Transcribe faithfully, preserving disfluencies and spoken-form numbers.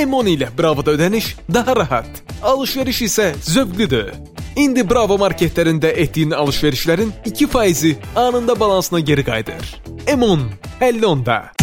M on ilə Bravoda ödəniş daha rahat, alışveriş isə zövqlüdür. İndi Bravo marketlərində etdiyin alışverişlərin iki faizi anında balansına geri qayıdır. M on, əlli onda.